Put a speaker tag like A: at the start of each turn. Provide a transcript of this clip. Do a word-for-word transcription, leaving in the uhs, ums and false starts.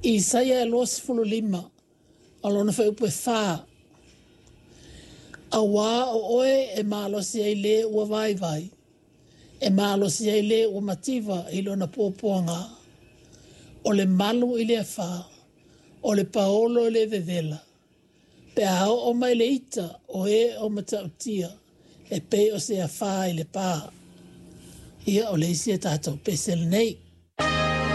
A: Isaia e los fulu lima, alona fa upe fa. A wā o oe e mālosi ai le ua vai vai. E mālosi ai le ua mativa i lona pōpuanga. O le malu i le fa, o le paolo i le vevela. Pe ao o mai le ita o e o matautia, e pe o se a fa i le pā. Ia o le isi e tātou pesel nei.